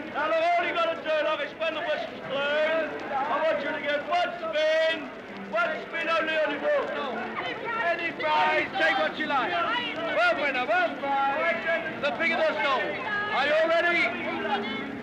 Now, look, all you got to do, look, is when the whistle's blown, I want you to get one spin only on the ball. Any prize, take what you like. One winner, one prize, the bigger the soul. Are you all ready?